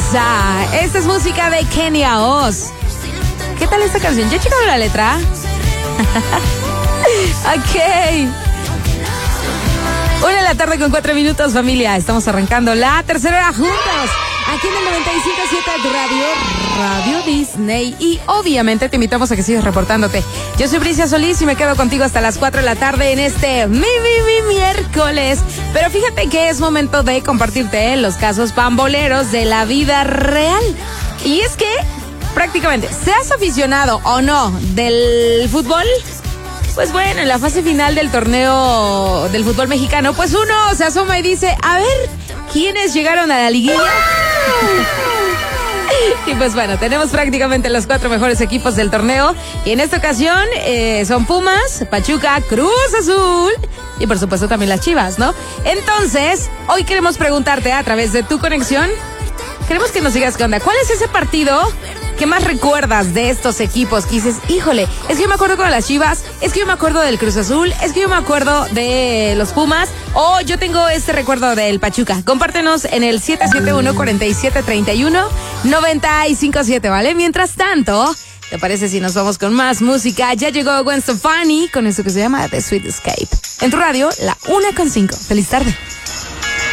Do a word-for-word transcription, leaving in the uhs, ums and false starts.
Exa. Esta es música de Kenia Oz. ¿Qué tal esta canción? ¿Ya checaron la letra? Ok. Una de la tarde con cuatro minutos, familia. Estamos arrancando la tercera hora juntos. Aquí en el noventa y cinco punto siete de Radio, Radio Disney. Y obviamente te invitamos a que sigas reportándote. Yo soy Bricia Solís y me quedo contigo hasta las cuatro de la tarde en este mi, mi, mi miércoles. Pero fíjate que es momento de compartirte los casos pamboleros de la vida real. Y es que prácticamente, seas aficionado o no del fútbol, pues bueno, en la fase final del torneo del fútbol mexicano, pues uno se asoma y dice, a ver, ¿quiénes llegaron a la liguilla? Y pues bueno, tenemos prácticamente los cuatro mejores equipos del torneo. Y en esta ocasión eh, son Pumas, Pachuca, Cruz Azul y por supuesto también las Chivas, ¿no? Entonces, hoy queremos preguntarte a través de tu conexión, queremos que nos digas qué onda. ¿Cuál es ese partido que más recuerdas de estos equipos? Que dices, híjole, es que yo me acuerdo con las Chivas, es que yo me acuerdo del Cruz Azul, es que yo me acuerdo de los Pumas, o yo tengo este recuerdo del Pachuca. Compártenos en el siete siete uno, cuatro siete tres uno, nueve cinco siete, ¿vale? Mientras tanto, ¿te parece si nos vamos con más música? Ya llegó Gwen Stefani con eso que se llama The Sweet Escape. En tu radio, la una con cinco. Feliz tarde.